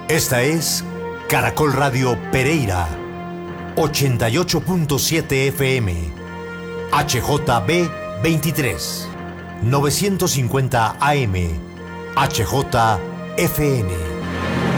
Esta es Caracol Radio Pereira, 88.7 FM, HJB 23, 950 AM, HJFN.